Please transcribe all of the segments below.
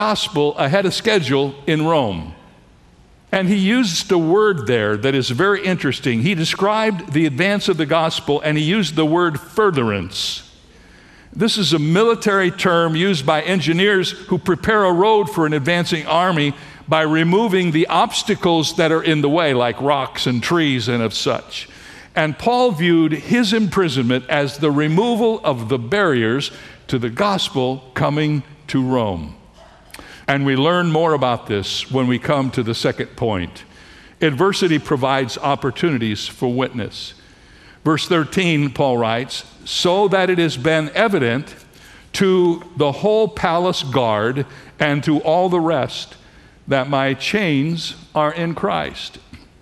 gospel ahead of schedule in Rome. And he used a word there that is very interesting. He described the advance of the gospel, and he used the word furtherance. This is a military term used by engineers who prepare a road for an advancing army by removing the obstacles that are in the way, like rocks and trees and of such. And Paul viewed his imprisonment as the removal of the barriers to the gospel coming to Rome. And we learn more about this when we come to the second point. Adversity provides opportunities for witness. Verse 13, Paul writes, so that it has been evident to the whole palace guard and to all the rest that my chains are in Christ.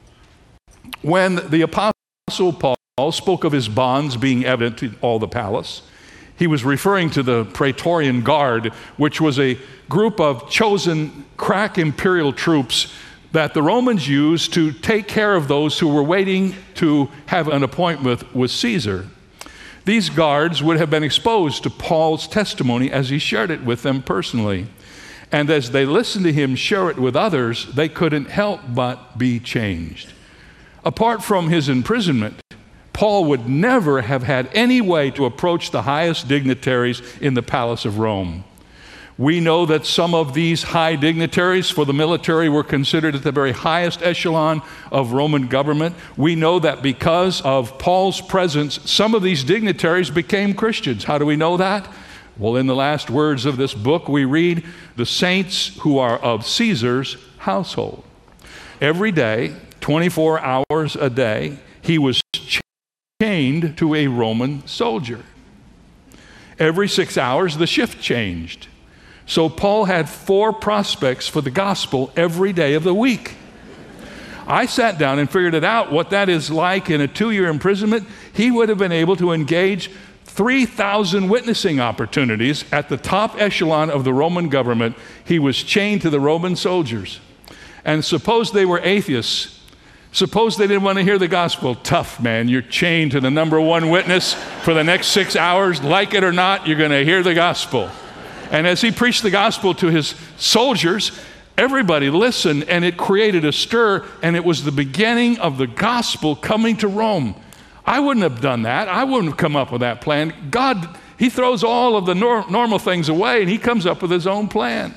When the Apostle Paul spoke of his bonds being evident to all the palace, he was referring to the Praetorian Guard, which was a group of chosen crack imperial troops that the Romans used to take care of those who were waiting to have an appointment with Caesar. These guards would have been exposed to Paul's testimony as he shared it with them personally. And as they listened to him share it with others, they couldn't help but be changed. Apart from his imprisonment, Paul would never have had any way to approach the highest dignitaries in the palace of Rome. We know that some of these high dignitaries for the military were considered at the very highest echelon of Roman government. We know that because of Paul's presence, some of these dignitaries became Christians. How do we know that? Well, in the last words of this book, we read, the saints who are of Caesar's household. Every day, 24 hours a day, he was chained to a Roman soldier. Every 6 hours, the shift changed. So Paul had 4 prospects for the gospel every day of the week. I sat down and figured it out, what that is like in a 2-year imprisonment. He would have been able to engage 3,000 witnessing opportunities at the top echelon of the Roman government. He was chained to the Roman soldiers. And suppose they were atheists. Suppose they didn't want to hear the gospel. Tough, man. You're chained to the number one witness for the next 6 hours. Like it or not, you're going to hear the gospel. And as he preached the gospel to his soldiers, everybody listened, and it created a stir, and it was the beginning of the gospel coming to Rome. I wouldn't have done that. I wouldn't have come up with that plan. God, he throws all of the normal things away, and he comes up with his own plan.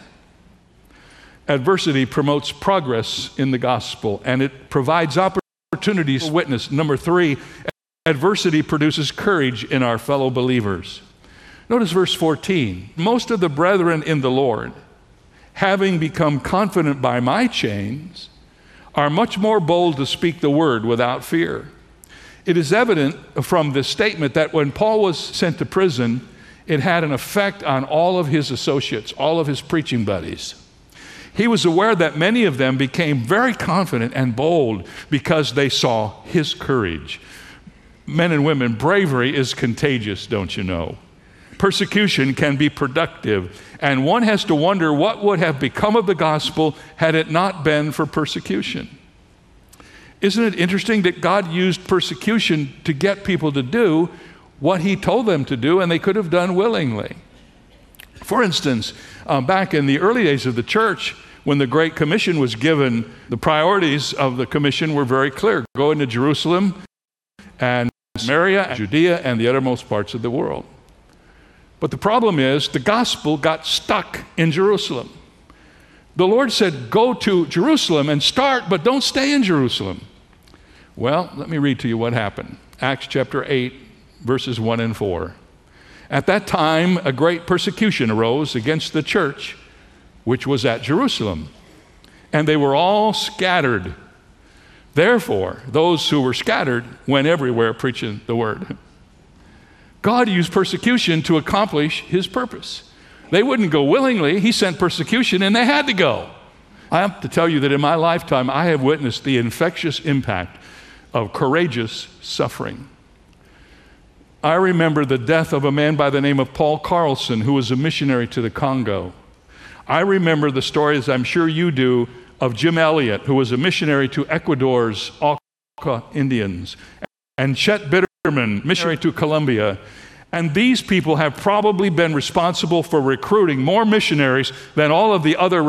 Adversity promotes progress in the gospel, and it provides opportunities for witness. Number 3, adversity produces courage in our fellow believers. Notice verse 14. Most of the brethren in the Lord, having become confident by my chains, are much more bold to speak the word without fear. It is evident from this statement that when Paul was sent to prison, it had an effect on all of his associates, all of his preaching buddies. He was aware that many of them became very confident and bold because they saw his courage. Men and women, bravery is contagious, don't you know? Persecution can be productive, and one has to wonder what would have become of the gospel had it not been for persecution. Isn't it interesting that God used persecution to get people to do what he told them to do, and they could have done willingly? For instance, back in the early days of the church, when the Great Commission was given, the priorities of the commission were very clear. Go into Jerusalem and Samaria, and Judea, and the uttermost parts of the world. But the problem is, the gospel got stuck in Jerusalem. The Lord said, go to Jerusalem and start, but don't stay in Jerusalem. Well, let me read to you what happened. Acts chapter 8, verses 1 and 4. At that time, a great persecution arose against the church, which was at Jerusalem, and they were all scattered. Therefore, those who were scattered went everywhere preaching the word. God used persecution to accomplish his purpose. They wouldn't go willingly. He sent persecution, and they had to go. I have to tell you that in my lifetime, I have witnessed the infectious impact of courageous suffering. I remember the death of a man by the name of Paul Carlson, who was a missionary to the Congo. I remember the stories, I'm sure you do, of Jim Elliot, who was a missionary to Ecuador's Auca Indians, and Chet Bitterman, missionary to Colombia. And these people have probably been responsible for recruiting more missionaries than all of the other